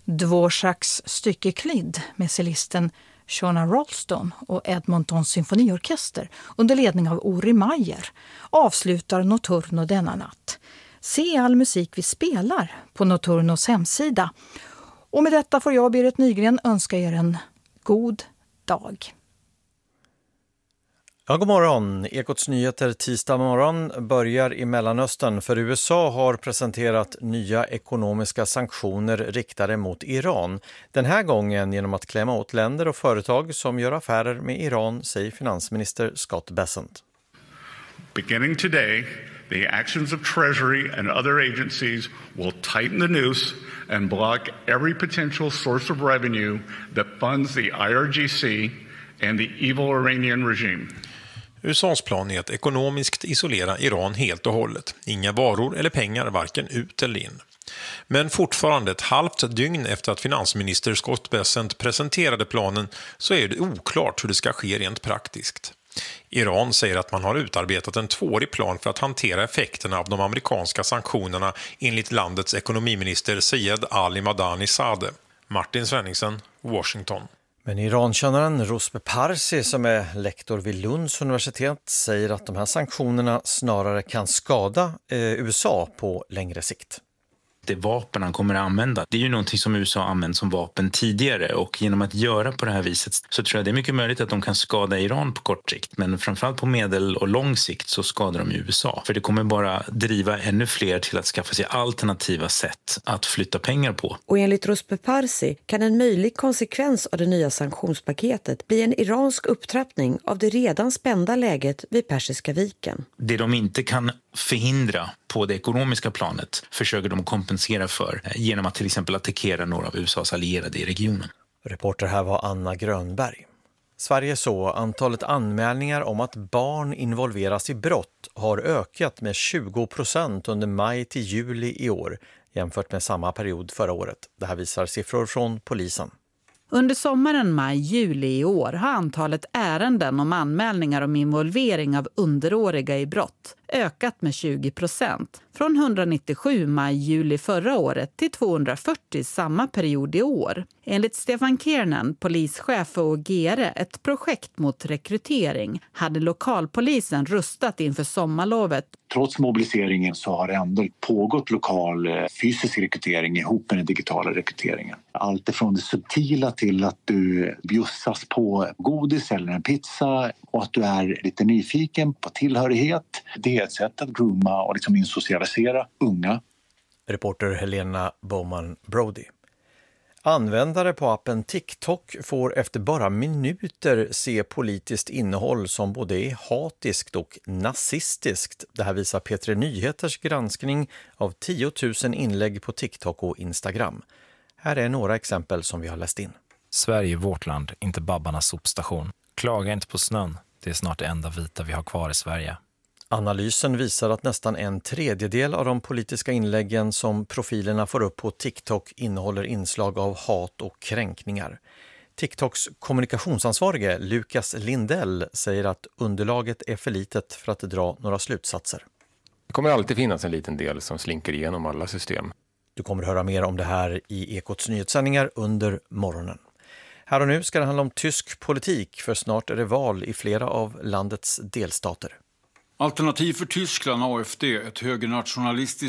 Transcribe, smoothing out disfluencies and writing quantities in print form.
Dvoraks stycke Klid med cellisten Shona Rolston och Edmontons symfoniorkester under ledning av Ori Meyer avslutar Notturno denna natt. Se all musik vi spelar på Notturnos hemsida. Och med detta får jag, Berit Nygren, önska er en god dag. Ja, god morgon. Ekots nyheter tisdag morgon börjar i Mellanöstern, för USA har presenterat nya ekonomiska sanktioner riktade mot Iran. Den här gången genom att klämma åt länder och företag som gör affärer med Iran, säger finansminister Scott Bessent. Beginning today, the actions of Treasury and other agencies will tighten the noose and block every potential source of revenue that funds the IRGC and the evil Iranian regime. USAs plan är att ekonomiskt isolera Iran helt och hållet. Inga varor eller pengar varken ut eller in. Men fortfarande ett halvt dygn efter att finansminister Scott Bessent presenterade planen så är det oklart hur det ska ske rent praktiskt. Iran säger att man har utarbetat en 2-årig plan för att hantera effekterna av de amerikanska sanktionerna enligt landets ekonomiminister Syed Ali Madani Sadeh. Martin Svenningsen, Washington. Men Irankännaren Ruspe Parsi, som är lektor vid Lunds universitet, säger att de här sanktionerna snarare kan skada USA på längre sikt. Det vapen han kommer att använda, det är ju någonting som USA använt som vapen tidigare, och genom att göra på det här viset så tror jag det är mycket möjligt att de kan skada Iran på kort sikt, men framförallt på medel- och lång sikt så skadar de USA. För det kommer bara driva ännu fler till att skaffa sig alternativa sätt att flytta pengar på. Och enligt Ruspe Parsi kan en möjlig konsekvens av det nya sanktionspaketet bli en iransk upptrappning av det redan spända läget vid Persiska viken. Det de inte kan förhindra på det ekonomiska planet försöker de kompensera för genom att till exempel attackera några av USAs allierade i regionen. Reporter här var Anna Grönberg. Sverige så antalet anmälningar om att barn involveras i brott har ökat med 20% under maj till juli i år jämfört med samma period förra året. Det här visar siffror från polisen. Under sommaren maj-juli i år har antalet ärenden om anmälningar om involvering av underåriga i brott ökat med 20%. Från 197 maj-juli förra året till 240 samma period i år. Enligt Stefan Kiernan, polischef och GR, ett projekt mot rekrytering, hade lokalpolisen rustat inför sommarlovet. Trots mobiliseringen så har det ändå pågått lokal fysisk rekrytering ihop med den digitala rekryteringen. Allt ifrån det subtila till att du bjussas på godis eller en pizza och att du är lite nyfiken på tillhörighet. Det är ett sätt att grooma och liksom insocialisera unga. Reporter Helena Bowman Brody. Användare på appen TikTok får efter bara minuter se politiskt innehåll som både är hatiskt och nazistiskt. Det här visar P3 Nyheters granskning av 10 000 inlägg på TikTok och Instagram. Här är några exempel som vi har läst in. Sverige är vårt land, inte babbarnas sopstation. Klaga inte på snön, det är snart det enda vita vi har kvar i Sverige. Analysen visar att nästan 1/3 av de politiska inläggen som profilerna får upp på TikTok innehåller inslag av hat och kränkningar. TikToks kommunikationsansvarige Lukas Lindell säger att underlaget är för litet för att dra några slutsatser. Det kommer alltid finnas en liten del som slinker igenom alla system. Du kommer höra mer om det här i Ekots nyhetssändningar under morgonen. Här och nu ska det handla om tysk politik, för snart är det val i flera av landets delstater. Alternativ för Tyskland, AfD, ett högernationalistiskt